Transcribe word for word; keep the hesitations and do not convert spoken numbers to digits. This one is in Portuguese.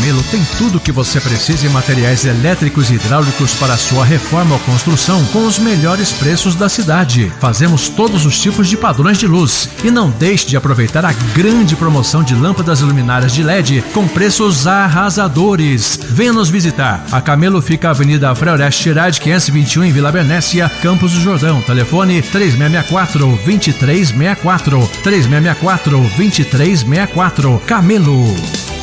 Camelo tem tudo o que você precisa em materiais elétricos e hidráulicos para sua reforma ou construção com os melhores preços da cidade. Fazemos todos os tipos de padrões de luz. E não deixe de aproveitar a grande promoção de lâmpadas luminárias de L E D com preços arrasadores. Venha nos visitar. A Camelo fica na Avenida Freoreste Tirade, quinhentos e vinte e um, em Vila Bernécia, Campos do Jordão. Telefone três seis seis quatro, dois três seis quatro, três seis seis quatro, dois três seis quatro. Camelo.